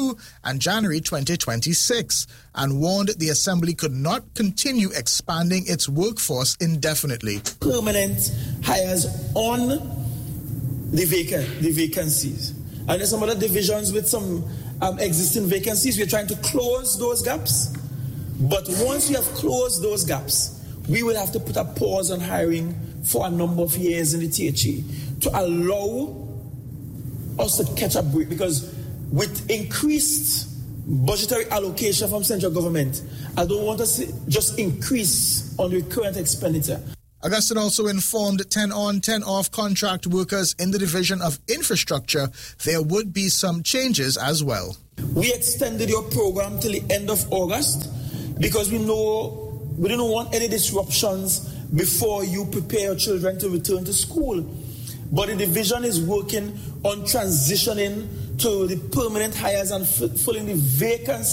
2022 and January 2026, and warned the Assembly could not continue expanding its workforce indefinitely. Permanent hires on the vacancies. And there's some other divisions with some existing vacancies. We're trying to close those gaps. But once we have closed those gaps, we will have to put a pause on hiring for a number of years in the THE to allow us to catch up because with increased budgetary allocation from central government, I don't want us to just increase on the current expenditure. Augustine also informed 10-on, 10-off contract workers in the Division of Infrastructure there would be some changes as well. We extended your program till the end of August because we didn't want any disruptions before you prepare your children to return to school. But the division is working on transitioning to the permanent hires and filling the vacancies.